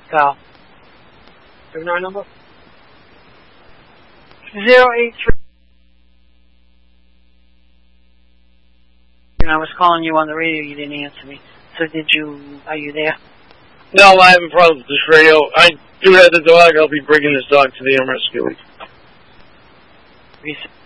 Go. 79 number? 083. I was calling you on the radio. You didn't answer me. So are you there? No, I have a problem with this radio. I do have the dog. I'll be bringing this dog to the rescue.